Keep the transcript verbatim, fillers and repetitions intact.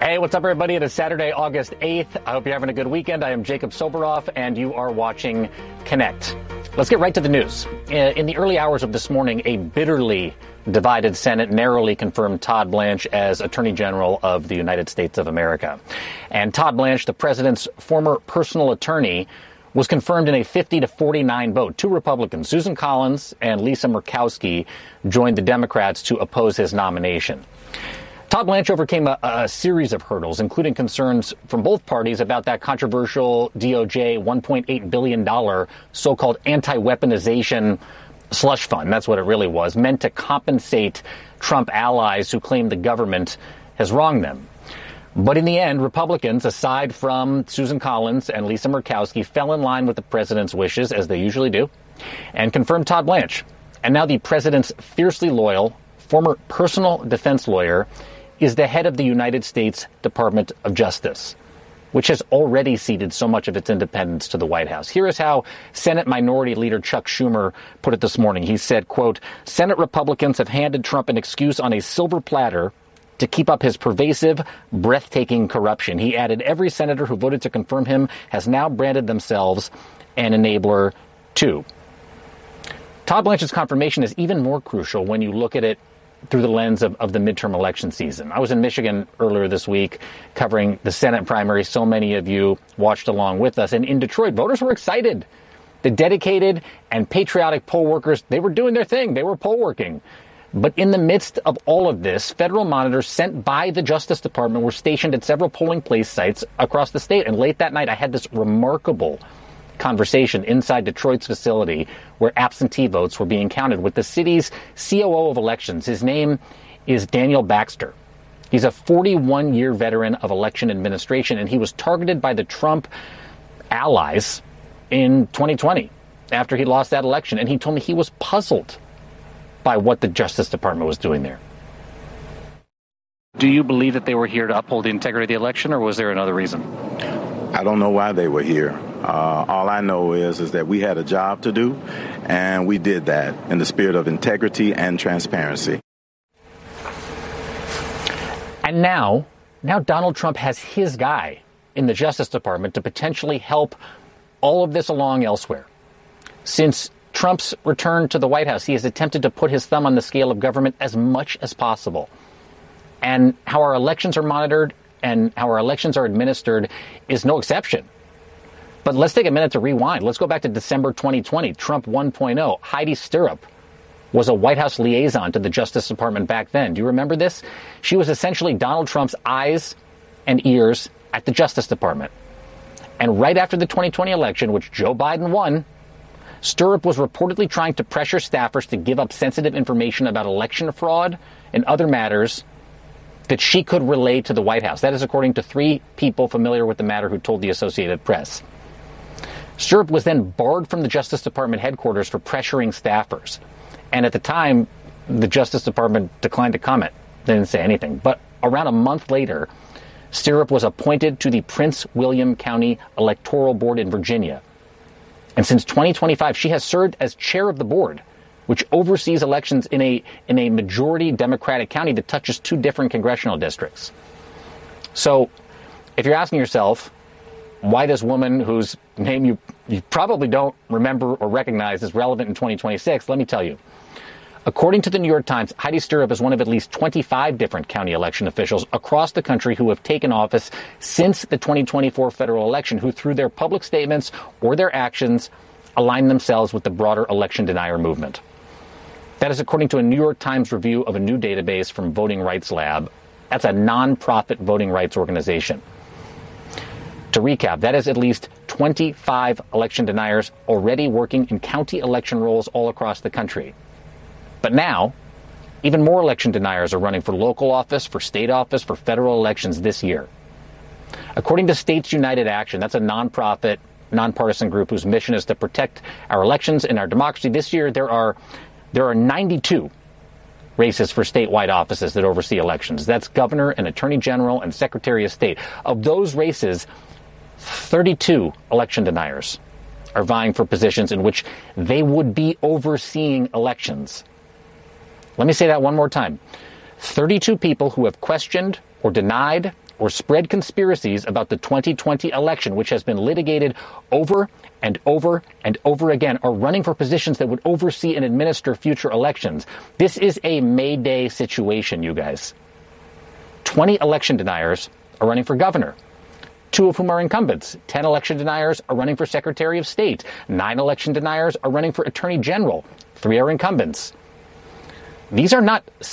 Hey, what's up, everybody? It is Saturday, August eighth. I hope you're having a good weekend. I am Jacob Soboroff, and you are watching Connect. Let's get right to the news. In the early hours of this morning, a bitterly divided Senate narrowly confirmed Todd Blanche as Attorney General of the United States of America. And Todd Blanche, the president's former personal attorney, was confirmed in a fifty to forty-nine vote. Two Republicans, Susan Collins and Lisa Murkowski, joined the Democrats to oppose his nomination. Todd Blanche overcame a, a series of hurdles, including concerns from both parties about that controversial D O J one point eight billion dollars so-called anti-weaponization slush fund. That's what it really was, meant to compensate Trump allies who claim the government has wronged them. But in the end, Republicans, aside from Susan Collins and Lisa Murkowski, fell in line with the president's wishes, as they usually do, and confirmed Todd Blanche. And now the president's fiercely loyal former personal defense lawyer is the head of the United States Department of Justice, which has already ceded so much of its independence to the White House. Here is how Senate Minority Leader Chuck Schumer put it this morning. He said, quote, Senate Republicans have handed Trump an excuse on a silver platter to keep up his pervasive, breathtaking corruption. He added, every senator who voted to confirm him has now branded themselves an enabler too. Todd Blanche's confirmation is even more crucial when you look at it through the lens of, of the midterm election season. I was in Michigan earlier this week covering the Senate primary. So many of you watched along with us. And in Detroit, voters were excited. The dedicated and patriotic poll workers, they were doing their thing. They were poll working. But in the midst of all of this, federal monitors sent by the Justice Department were stationed at several polling place sites across the state. And late that night, I had this remarkable conversation inside Detroit's facility where absentee votes were being counted with the city's C O O of elections. His name is Daniel Baxter. He's a forty-one-year veteran of election administration, and he was targeted by the Trump allies in twenty twenty after he lost that election. And he told me he was puzzled by what the Justice Department was doing there. Do you believe that they were here to uphold the integrity of the election, or was there another reason? I don't know why they were here. Uh, all I know is is that we had a job to do, and we did that in the spirit of integrity and transparency. And now, now Donald Trump has his guy in the Justice Department to potentially help all of this along elsewhere. Since Trump's return to the White House, he has attempted to put his thumb on the scale of government as much as possible. And how our elections are monitored and how our elections are administered is no exception. But let's take a minute to rewind. Let's go back to December twenty twenty, Trump one point oh. Heidi Stirrup was a White House liaison to the Justice Department back then. Do you remember this? She was essentially Donald Trump's eyes and ears at the Justice Department. And right after the twenty twenty election, which Joe Biden won, Stirrup was reportedly trying to pressure staffers to give up sensitive information about election fraud and other matters that she could relay to the White House. That is according to three people familiar with the matter who told the Associated Press. Stirrup was then barred from the Justice Department headquarters for pressuring staffers. And at the time, the Justice Department declined to comment. They didn't say anything. But around a month later, Stirrup was appointed to the Prince William County Electoral Board in Virginia. And since twenty twenty-five, she has served as chair of the board, which oversees elections in a in a majority Democratic county that touches two different congressional districts. So if you're asking yourself why this woman whose name you, you probably don't remember or recognize is relevant in twenty twenty-six, let me tell you. According to the New York Times, Heidi Stirrup is one of at least twenty-five different county election officials across the country who have taken office since the twenty twenty-four federal election, who through their public statements or their actions align themselves with the broader election denier movement. That is according to a New York Times review of a new database from Voting Rights Lab. That's a nonprofit voting rights organization. To recap, that is at least twenty-five election deniers already working in county election roles all across the country. But now, even more election deniers are running for local office, for state office, for federal elections this year. According to States United Action, that's a nonprofit, nonpartisan group whose mission is to protect our elections and our democracy. This year, there are there are ninety-two races for statewide offices that oversee elections. That's governor and attorney general and secretary of state. Of those races, thirty-two election deniers are vying for positions in which they would be overseeing elections. Let me say that one more time. thirty-two people who have questioned or denied or spread conspiracies about the twenty twenty election, which has been litigated over and over and over again, are running for positions that would oversee and administer future elections. This is a Mayday situation, you guys. twenty election deniers are running for governor, two of whom are incumbents. ten election deniers are running for Secretary of State. nine election deniers are running for Attorney General. Three are incumbents. These are not